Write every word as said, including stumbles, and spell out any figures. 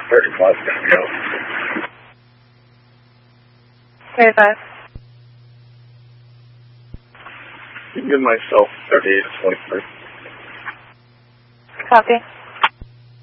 thirty-five, go. thirty-five. Give myself thirty-eight to twenty-three. Copy.